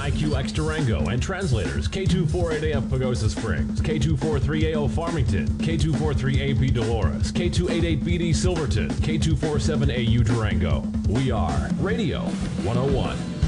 IQX Durango and translators K248AF Pagosa Springs, K243AO Farmington, K243AP Dolores, K288BD Silverton, K247AU Durango. We are Radio 101.